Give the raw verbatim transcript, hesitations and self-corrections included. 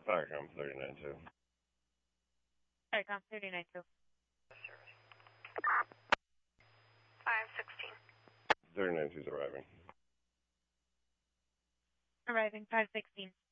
Firecom thirty-nine two. Firecom thirty-nine two. five sixteen. thirty-nine two's arriving. Arriving five sixteen.